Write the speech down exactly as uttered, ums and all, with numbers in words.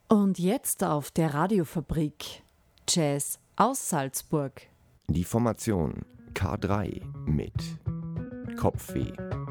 Und jetzt auf der Radiofabrik Jazz aus Salzburg. Die Formation K drei mit Kopfweh.